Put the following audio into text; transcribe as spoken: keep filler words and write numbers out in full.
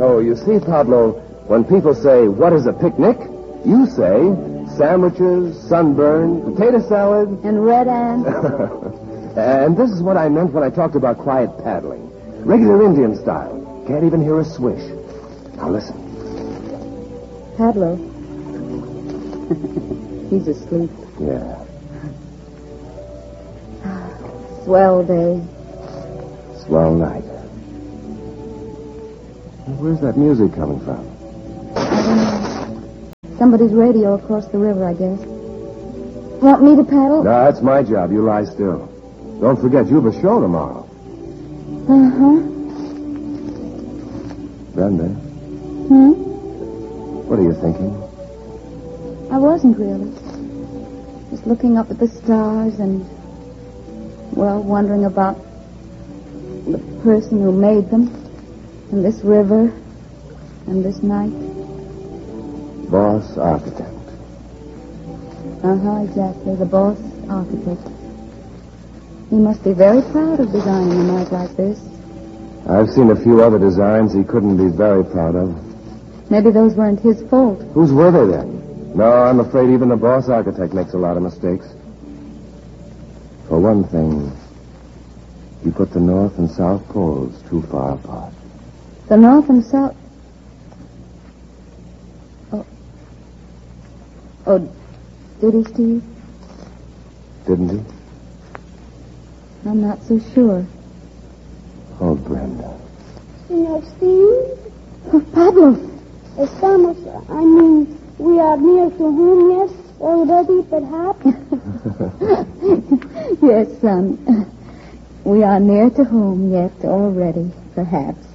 So, you see, Pablo, when people say, what is a picnic? You say, sandwiches, sunburn, potato salad. And red ants. And this is what I meant when I talked about quiet paddling. Regular Indian style. Can't even hear a swish. Now listen. Pablo. He's asleep. Yeah. Swell day. Swell night. Where's that music coming from? I don't know. Somebody's radio across the river, I guess. Want me to paddle? No, that's my job. You lie still. Don't forget, you have a show tomorrow. Uh-huh. Brenda. Hmm? What are you thinking? I wasn't really. Just looking up at the stars and, well, wondering about the person who made them, and this river, and this night. Boss architect. Uh-huh, exactly. The boss architect. He must be very proud of designing a night like this. I've seen a few other designs he couldn't be very proud of. Maybe those weren't his fault. Whose were they then? No, I'm afraid even the boss architect makes a lot of mistakes. For one thing, you put the North and South poles too far apart. The North and South... Oh. Oh, did he, Steve? Didn't he? I'm not so sure. Oh, Brenda. Senor Steve? Oh, Pablo. Estamos, I mean, we are near to home, yes? Already, perhaps? Yes, son. We are near to home yet already, perhaps.